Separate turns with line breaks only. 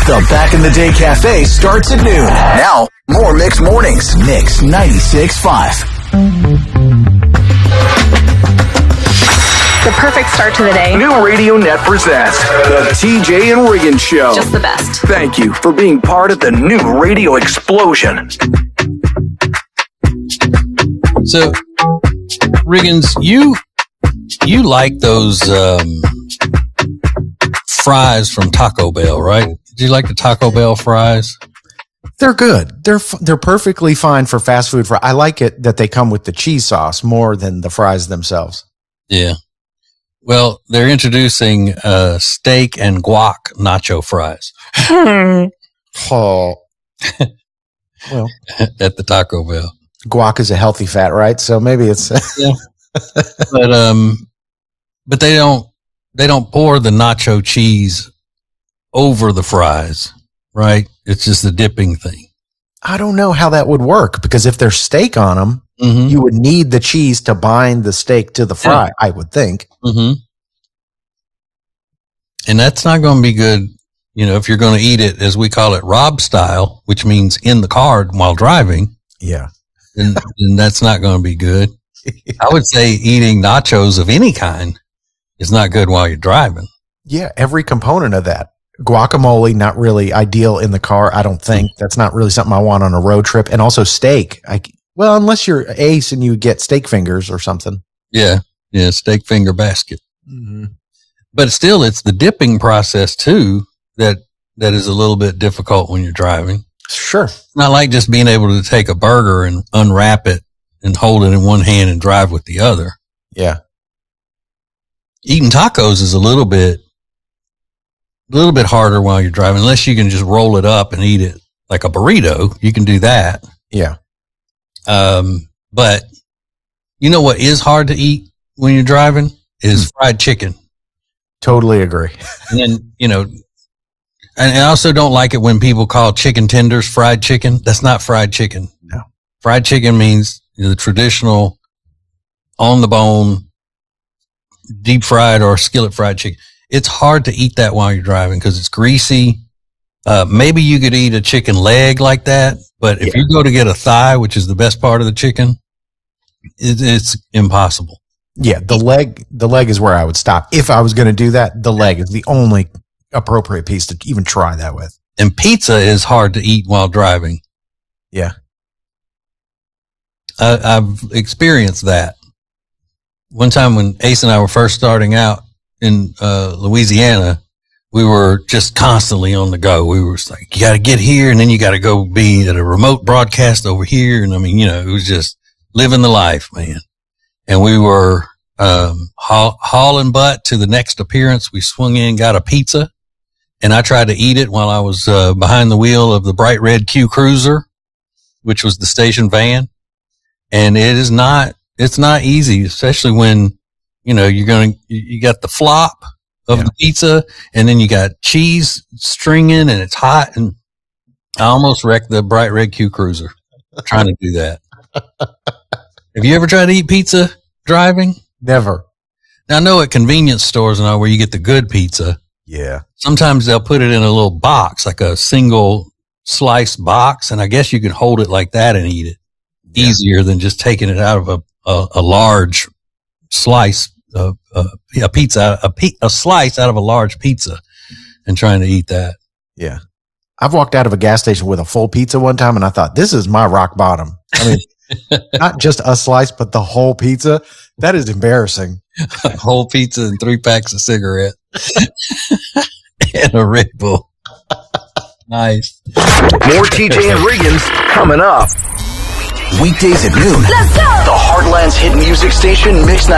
The Back in the Day Cafe starts at noon. Now, more Mix Mornings. Mix 96.5.
The perfect start to the day.
New Radio Net presents the TJ and Riggins Show.
Just the best.
Thank you for being part of the new radio explosion.
So, Riggins, you like those fries from Taco Bell, right? Did you like the Taco Bell fries?
They're good. They're perfectly fine for fast food. I like it that they come with the cheese sauce more than the fries themselves.
Yeah. Well, they're introducing steak and guac nacho fries.
Oh. Well,
at the Taco Bell.
Guac is a healthy fat, right? So maybe it's
yeah. But they don't pour the nacho cheese over the fries, right? It's just a dipping thing.
I don't know how that would work, because if there's steak on them, you would need the cheese to bind the steak to the fry, yeah. I would think.
Mm-hmm. And that's not going to be good, if you're going to eat it, as we call it, Rob style, which means in the car while driving.
Yeah.
Then that's not going to be good. I would say eating nachos of any kind is not good while you're driving.
Yeah, every component of that. Guacamole, not really ideal in the car, I don't think. That's not really something I want on a road trip. And also steak. Well, unless you're Ace and you get steak fingers or something.
Yeah, steak finger basket.
Mm-hmm.
But still, it's the dipping process, too, that is a little bit difficult when you're driving.
Sure.
It's not like just being able to take a burger and unwrap it and hold it in one hand and drive with the other.
Yeah.
Eating tacos is a little bit harder while you're driving, unless you can just roll it up and eat it like a burrito. You can do that.
Yeah.
But you know what is hard to eat when you're driving is fried chicken.
Totally agree.
And then, and I also don't like it when people call chicken tenders fried chicken. That's not fried chicken.
No.
Fried chicken means the traditional on the bone, deep fried or skillet fried chicken. It's hard to eat that while you're driving because it's greasy. Maybe you could eat a chicken leg like that, but if you go to get a thigh, which is the best part of the chicken, it's impossible.
Yeah, the leg is where I would stop. If I was going to do that, the leg is the only appropriate piece to even try that with.
And pizza is hard to eat while driving.
Yeah.
I've experienced that. One time when Ace and I were first starting out in Louisiana, we were just constantly on the go. We were like, you got to get here, and then you got to go be at a remote broadcast over here. And it was just living the life, man. And we were hauling butt to the next appearance. We swung in, got a pizza, and I tried to eat it while I was behind the wheel of the bright red Q Cruiser, which was the station van. And it's not easy, especially when, you got the flop of the pizza, and then you got cheese stringing, and it's hot. And I almost wrecked the bright red Q Cruiser trying to do that. Have you ever tried to eat pizza driving?
Never.
Now, I know at convenience stores and all where you get the good pizza.
Yeah.
Sometimes they'll put it in a little box, like a single slice box, and I guess you can hold it like that and eat it easier than just taking it out of a large slice of a slice out of a large pizza and trying to eat that.
Yeah. I've walked out of a gas station with a full pizza one time, and I thought, this is my rock bottom. I mean, not just a slice, but the whole pizza. That is embarrassing.
A whole pizza and 3 packs of cigarettes and a Red Bull. Nice.
More TJ and Riggins coming up.
Weekdays at noon.
Let's go!
The Heartland's hit music station, Mix